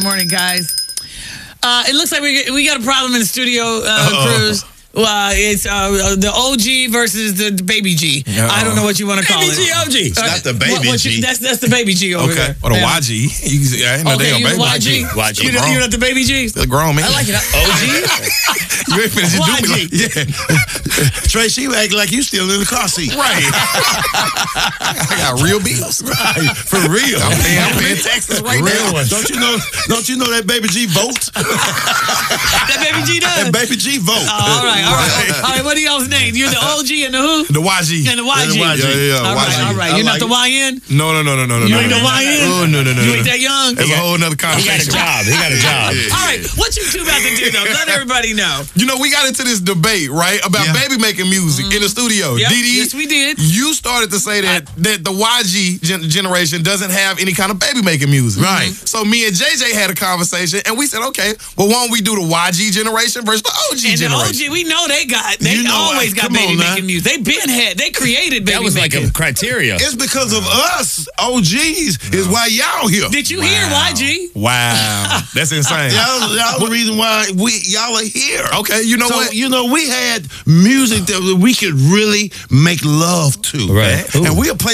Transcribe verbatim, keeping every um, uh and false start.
Morning, guys. Uh, it looks like we we got a problem in the studio, uh, Cruz. Well, it's uh, the O G versus the baby G. Uh-oh. I don't know what you want to call baby it. G, O G. It's not the baby what, what you, G. That's that's the baby G over okay. there. Or the yeah. Y G. You can see, I ain't no okay, damn you baby. Y G. Y G. You know, you're not the baby G. Still grown, man. I like it. O G. You ain't finished your Y G. like, yeah. Trey, she act like you still in the car seat. Right. I got real bills. Right. For real. I'm paying, I'm paying taxes right real now. Ones. Don't you know? Don't you know that baby G votes? That baby G does. That baby G vote. Oh, all right, all right, all right. What are y'all's names? You're the O G and the who? The Y G. And the Y G. Yeah, Yeah, yeah, All Y G. right, all right. You're like not the Y N. No, no, no, no, no, no. You no, ain't no. the Y N. Oh, no, no, no. You no. ain't that young. That's a whole nother He got a conversation. job. He got a job. All right, what you two about to do though? Let everybody know. You know, we got into this debate, right, about Yeah. baby making music in the studio. Yep. Didi, Yes, we did. You started to say that that the Y G gen- generation doesn't have any kind of baby making music. Right. So me and J J had a conversation, and we said, okay, well, why don't we do the Y G generation versus the O G And the generation? O G, we know they got. They You know, always I- got come baby on now. making music. They been had. They created baby That was like making. a criteria. It's because of us, O Gs, is why y'all here. Did you hear Y G? Wow, that's insane. Y'all, y'all the reason why we y'all are here. Okay, you know So, what? you know, we had music that we could really make love to. Right. And we'll play